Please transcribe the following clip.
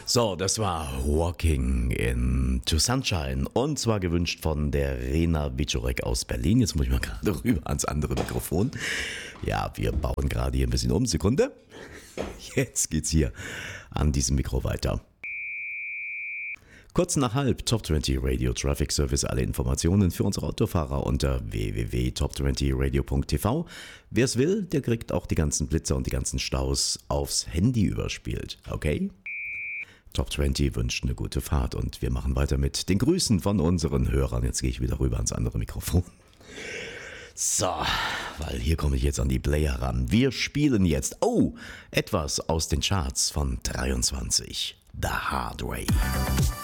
So, das war Walking into Sunshine und zwar gewünscht von der Rena Wiczorek aus Berlin. Jetzt muss ich mal gerade rüber ans andere Mikrofon. Ja, wir bauen gerade hier ein bisschen um. Sekunde. Jetzt geht's hier an diesem Mikro weiter. Kurz nach halb, Top 20 Radio Traffic Service. Alle Informationen für unsere Autofahrer unter www.top20radio.tv. Wer es will, der kriegt auch die ganzen Blitzer und die ganzen Staus aufs Handy überspielt. Okay? Top 20 wünscht eine gute Fahrt und wir machen weiter mit den Grüßen von unseren Hörern. Jetzt gehe ich wieder rüber ans andere Mikrofon. So, weil hier komme ich jetzt an die Player ran. Wir spielen jetzt, etwas aus den Charts von 23. The Hard Way.